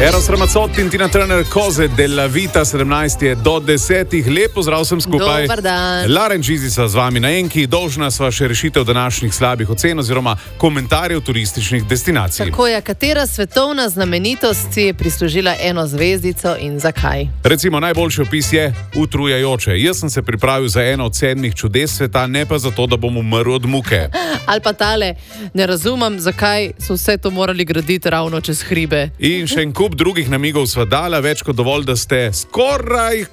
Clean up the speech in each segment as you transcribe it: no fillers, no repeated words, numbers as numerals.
Eros Ramazzotti in Tina Turner, Cose della Vita, 17 do 10. Lep pozdrav vsem skupaj. Dobar dan. Laren Čizica z vami na Enki. Dolžna sva še rešitev današnjih slabih ocen oziroma komentarjev turističnih destinacij. Tako je, katera svetovna znamenitost si je prislužila eno zvezdico in zakaj? Recimo, najboljši opis je utrujajoče. Jaz sem se pripravil za eno od 7 čudes sveta, ne pa zato, da bom umrl od muke. Ali pa tale, ne razumem, zakaj so vse to morali graditi ravno čez hribe. In še en kup drugih namigov sva dala, več kot dovolj, da ste skoraj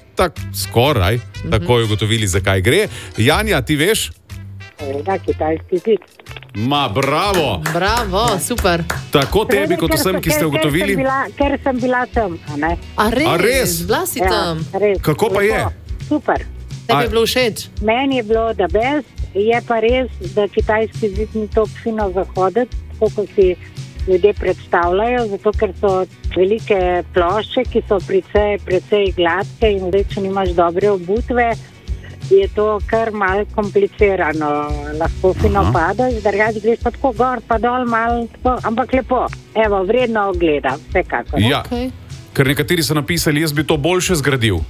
takoj ugotovili, zakaj gre. Janja, ti veš? Da, kitajski zid. Ma, bravo! Bravo, super. Tako tebi, kot vsem, ki ste ugotovili. Ker sem bila tam, a ne? A res? res? Bila si tam? res. Kako pa je? Super. Tebi je bilo všeč? Meni je bilo the best, je pa res, da kitajski zid ni tako fino zahoditi, tako kot si ljudje predstavljajo, zato ker so velike plošče, ki so precej gladke in zdaj, če nimaš dobre obutve, je to kar malo komplicirano. Lahko fino padaš, drugače greš pa tako gor, pa dol malo, ampak lepo. Evo, vredno ogleda, vsekakor. Ja, Okay. ker nekateri so napisali, jaz bi to boljše zgradil.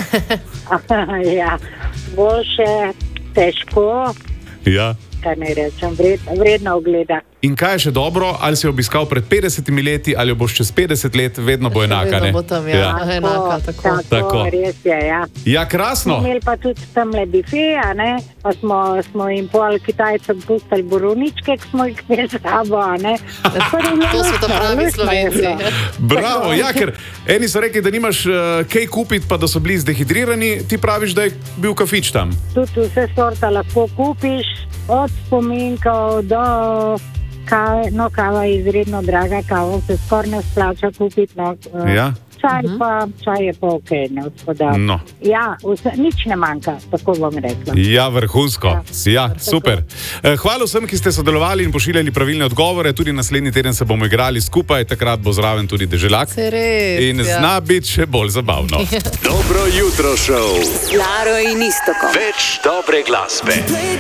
Ja, boljše, težko, Ja. kaj ne rečem, vredno ogleda. In kaj je še dobro, ali si jo obiskal pred 50 leti, ali jo boš čez 50 let, vedno bo enaka, ne? Vedno bo tam, ja. Enaka, tako. Tako. Res je, ja. Ja, krasno. Imeli pa tudi tamle bifeja, ne, pa smo jim pol Kitajcem pustili borovničke, ki smo jih imeli s sabo, a ne. To so ta pravi Slovenci. Bravo, ja, ker eni so rekli, da nimaš kaj kupiti, pa da so bili zdehidrirani, ti praviš, da je bil kafič tam. Tudi vse sorta lahko kupiš, od spominkov do kave. No, kava je izredno draga, kavo se skoraj ne splača kupiti. No, Ja. Čaj je pa okej, ne odspodar. No. Ja, nič ne manjka, tako bom rekla. Ja, vrhunsko. Ja, super. Hvala vsem, ki ste sodelovali in pošiljali pravilne odgovore. Tudi naslednji teden se bomo igrali skupaj, takrat bo zraven tudi Deželak. Se res, In zna biti še bolj zabavno. Dobro jutro, šov. Laro in Iztokom. Več dobre glasbe.